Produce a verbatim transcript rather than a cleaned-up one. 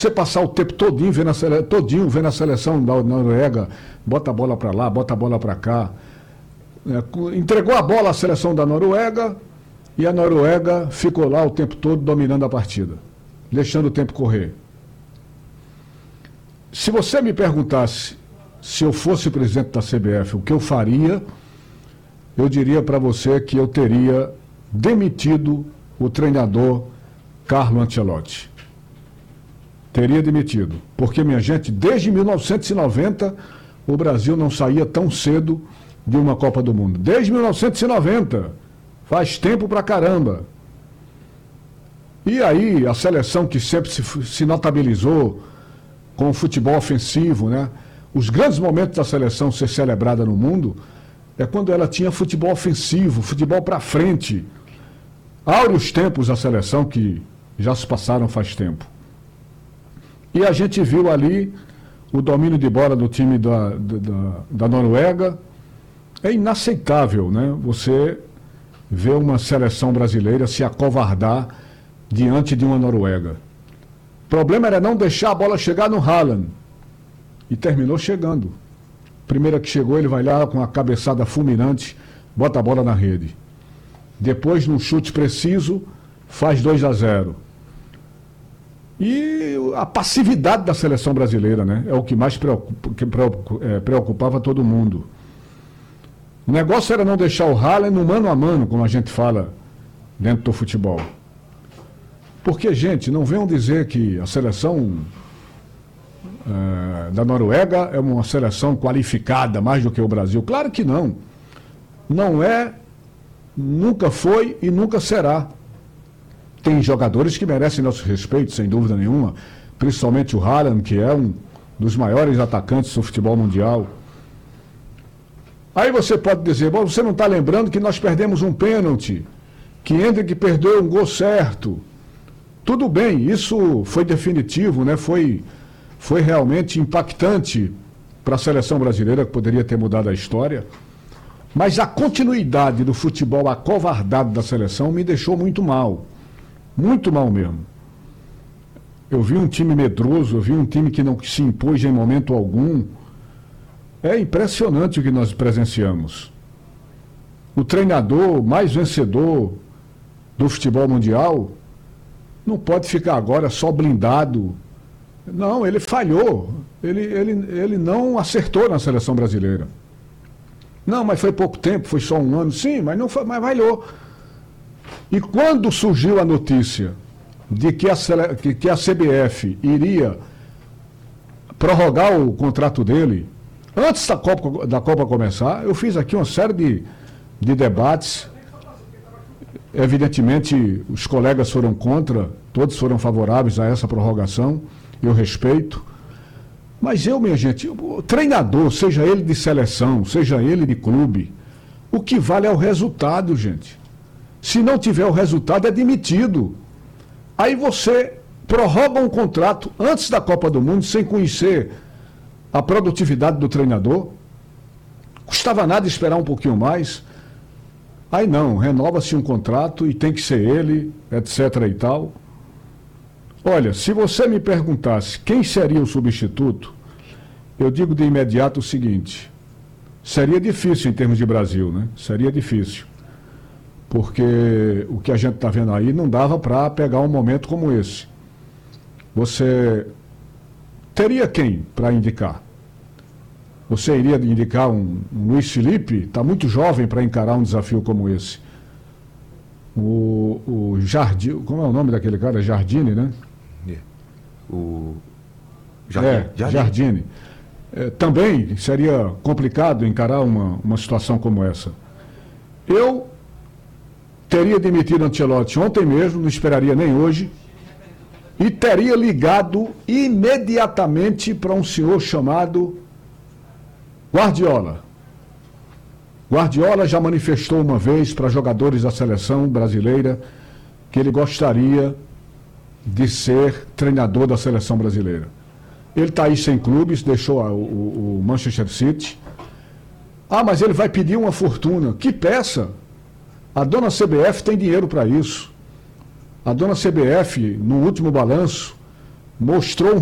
Você passar o tempo todinho vendo a, sele... todinho vendo a seleção da Noruega, bota a bola para lá, bota a bola para cá. É, entregou a bola à seleção da Noruega e a Noruega ficou lá o tempo todo dominando a partida, deixando o tempo correr. Se você me perguntasse se eu fosse presidente da C B F, o que eu faria, eu diria para você que eu teria demitido o treinador Carlo Ancelotti. Teria demitido. Porque, minha gente, desde mil novecentos e noventa, o Brasil não saía tão cedo de uma Copa do Mundo. Desde mil novecentos e noventa. Faz tempo pra caramba. E aí, a seleção que sempre se, se notabilizou com o futebol ofensivo, né? Os grandes momentos da seleção ser celebrada no mundo é quando ela tinha futebol ofensivo, futebol pra frente. Áureos tempos da seleção que já se passaram faz tempo. E a gente viu ali o domínio de bola do time da, da, da Noruega. É inaceitável, né? Você ver uma seleção brasileira se acovardar diante de uma Noruega. O problema era não deixar a bola chegar no Haaland. E terminou chegando. Primeira que chegou, ele vai lá com a cabeçada fulminante, bota a bola na rede. Depois, num chute preciso, faz dois a zero. E a passividade da seleção brasileira, né? É o que mais preocupa, que preocupava todo mundo. O negócio era não deixar o Haaland no mano a mano, como a gente fala dentro do futebol. Porque, gente, não venham dizer que a seleção uh, da Noruega é uma seleção qualificada mais do que o Brasil. Claro que não. Não é, nunca foi e nunca será. Tem jogadores que merecem nosso respeito, sem dúvida nenhuma, principalmente o Haaland, que é um dos maiores atacantes do futebol mundial. Aí você pode dizer, bom, você não está lembrando que nós perdemos um pênalti, que Endrick perdeu um gol certo. Tudo bem, isso foi definitivo, né? foi, foi realmente impactante para a seleção brasileira, que poderia ter mudado a história. Mas a continuidade do futebol acovardado da seleção me deixou muito mal. Muito mal mesmo. Eu vi um time medroso, eu vi um time que não se impôs em momento algum. É impressionante o que nós presenciamos. O treinador mais vencedor do futebol mundial não pode ficar agora só blindado. Não, ele falhou. Ele, ele, ele não acertou na seleção brasileira. Não, mas foi pouco tempo, foi só um ano. Sim, mas não foi, mas falhou. E quando surgiu a notícia de que a, que a C B F iria prorrogar o contrato dele, antes da Copa, da Copa começar, eu fiz aqui uma série de, de debates. Evidentemente, os colegas foram contra, todos foram favoráveis a essa prorrogação, eu respeito. Mas eu, minha gente, o treinador, seja ele de seleção, seja ele de clube, o que vale é o resultado, gente. Se não tiver o resultado, é demitido. Aí você prorroga um contrato antes da Copa do Mundo, sem conhecer a produtividade do treinador. Custava nada esperar um pouquinho mais. Aí não, renova-se um contrato e tem que ser ele, etc e tal. Olha, se você me perguntasse quem seria o substituto, eu digo de imediato o seguinte: seria difícil em termos de Brasil, né? Seria difícil. Porque o que a gente está vendo aí não dava para pegar um momento como esse. Você teria quem para indicar? Você iria indicar um, um Luiz Felipe? Está muito jovem para encarar um desafio como esse. O, o Jardim, como é o nome daquele cara? Jardine, né? É. O Jardine. É, Jardine. Jardine. É, também seria complicado encarar uma, uma situação como essa. Eu teria demitido Ancelotti ontem mesmo, não esperaria nem hoje, e teria ligado imediatamente para um senhor chamado Guardiola. Guardiola já manifestou uma vez para jogadores da seleção brasileira que ele gostaria de ser treinador da seleção brasileira. Ele está aí sem clubes, deixou a, o, o Manchester City. Ah, mas ele vai pedir uma fortuna. Que peça! A dona C B F tem dinheiro para isso. A dona C B F, no último balanço, mostrou